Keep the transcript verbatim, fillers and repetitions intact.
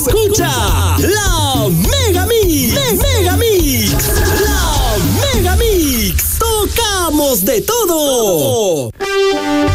escucha la Mega Mix. Me- Mega Mix. La Mega Mix. Tocamos de todo.